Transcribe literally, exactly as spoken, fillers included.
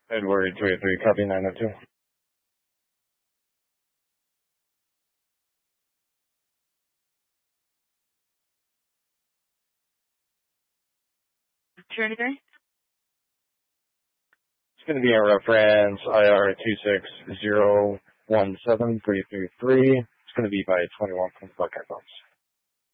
Edward two eight three, copy nine oh two. Trinity? It's going to be a reference I R two six zero one seven three three three. It's going to be by twenty-one from Buckeye Box.